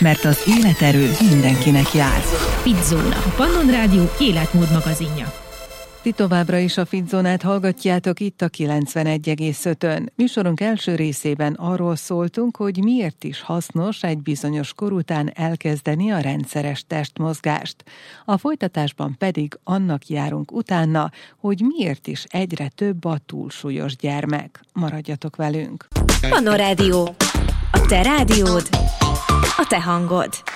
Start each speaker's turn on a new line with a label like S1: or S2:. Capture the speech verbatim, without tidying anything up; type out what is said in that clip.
S1: mert az életerő mindenkinek jár.
S2: Fitzóna, a Pannon Rádió életmód magazinja.
S1: Ti továbbra is a Fitzónát hallgatjátok itt a kilencvenegy egész ötön. Műsorunk első részében arról szóltunk, hogy miért is hasznos egy bizonyos kor után elkezdeni a rendszeres testmozgást. A folytatásban pedig annak járunk utána, hogy miért is egyre több a túlsúlyos gyermek. Maradjatok velünk!
S3: Pannon Rádió. A te rádiód, a te hangod.